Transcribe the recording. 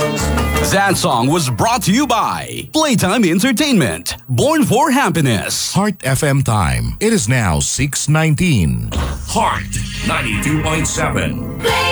That song was brought to you by Playtime Entertainment. Born for happiness. Heart FM time. It is now 6:19. Heart 92.7.